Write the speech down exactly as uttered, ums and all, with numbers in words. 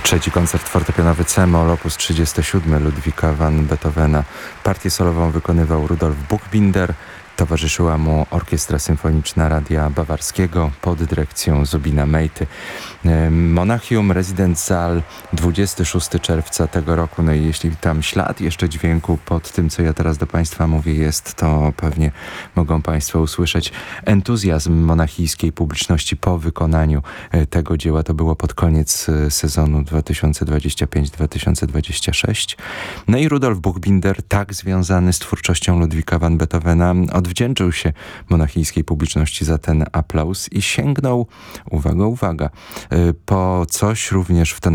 Trzeci koncert fortepianowy C-moll opus trzydziesty siedem Ludwika van Beethovena. Partię solową wykonywał Rudolf Buchbinder. Towarzyszyła mu Orkiestra Symfoniczna Radia Bawarskiego pod dyrekcją Zubina Mejty. Monachium Residenzsaal dwudziestego szóstego czerwca tego roku. No i jeśli tam ślad jeszcze dźwięku pod tym, co ja teraz do Państwa mówię jest, to pewnie mogą Państwo usłyszeć entuzjazm monachijskiej publiczności po wykonaniu tego dzieła. To było pod koniec sezonu dwa tysiące dwudziestego piątego dwa tysiące dwudziestego szóstego. No i Rudolf Buchbinder, tak związany z twórczością Ludwika van Beethovena, odwdzięczył się monachijskiej publiczności za ten aplauz i sięgnął, uwaga, uwaga, po coś również w ten